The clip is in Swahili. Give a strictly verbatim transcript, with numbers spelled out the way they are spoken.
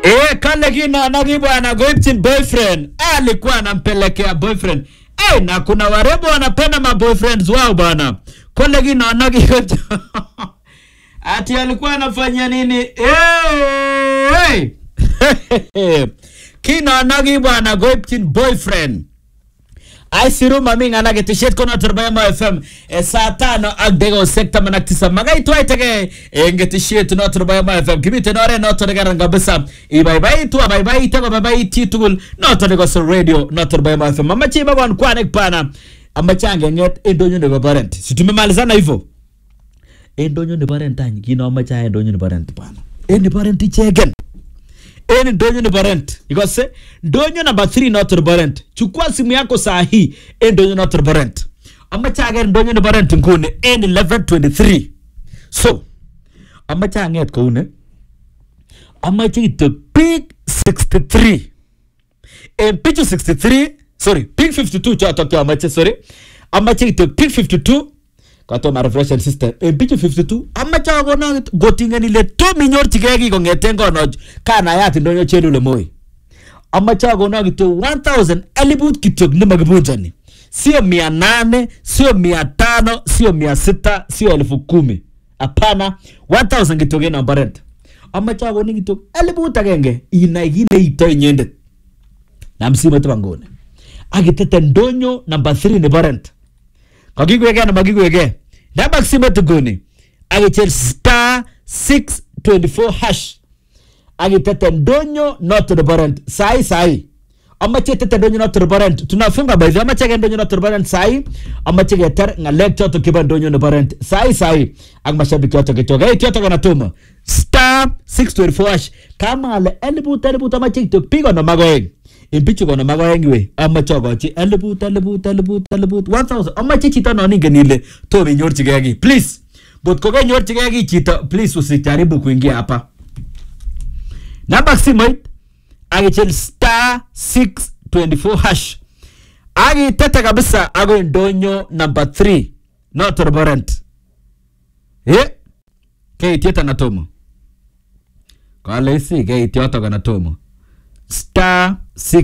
Eh, kale kina anagi bwana goipchin boyfriend. Alikuwa anampelekea boyfriend. Eh, na kuna warembo wanapenda ma boyfriends wao bwana. Kale kina anagi ati alikuwa anafanya nini? Eh! Hey. Kina anagi bwana goipchin boyfriend. Ay siru mami ngana getishet kono Turbayama F M e saa tano ak dego sekta manak tisa magay tuay tage e getishet no Turbayama F M kimite nore no to daga ngabisa e bye bye tu bye bye tego bye bye titugul no to daga so radio no Turbayama F M mama chiba gon kwanek pana amachange nget endonyo ne parent situmemalizana hivyo endonyo ne parent tanyi kino amacha endonyo ne parent pana endi parent chegen Eni ndonyo ni parent. Ikose, ndonyo number three not parent. Chukua simu yako saa hii. Eni ndonyo not parent. Ama chaga ndonyo ni parent nkune. Eni eleven twenty-three. So, ama chaga nget kune. Ama chito Pig sixty-three. En Pig sixty-three. Sorry, Pig fifty-two. Chato kia ama sorry. Ama chito Pig fifty-two. Kato ma refresh system en Pig fifty-two amma cha gona gotingani le to minyor tigegi ko ngetengo no kana yati ndonyo chelu le moy amma cha gona gito one thousand alibut kitok ni magibunjani sio mia nane sio mia tano sio mia sita sio elfu kumi hapana one thousand kitoke na parent amma cha gona gito alibut agenge ina gine ito nyende na msima tubangone agitete ndonyo number three ni parent Kagigwege na magigwege. Na maxima tuguni. Agichel star six twenty-four hash. Agitete ndonyo not to the parent. Sai sai. Amache tete ndonyo not to the parent. Tunafunga baadhi. Amache ge ndonyo not to the parent sai. Amache ge ter nga lecture to kiba ndonyo no parent. Sai sai. Ang mashabiki yote kitoka. Hey tiyoto kana tuma. Star six twenty-four hash. Kama ale elibuta elibuta amache kitok pigo na magoeng. Impichu kono magoeng we. Amache gochi elibuta elibuta elibuta elibuta one thousand. Amache chita nani genile. To minyor chigegi. Please. But koge nyor chigegi chita. Please usijaribu kuingia hapa. Namba simu. Agichel star six twenty-four hash. Agi tete kabisa ago ndonyo number three. Not reverent. Eh? Kei tieta na tomo. Kwa lesi kei tiota kana tomo. Star six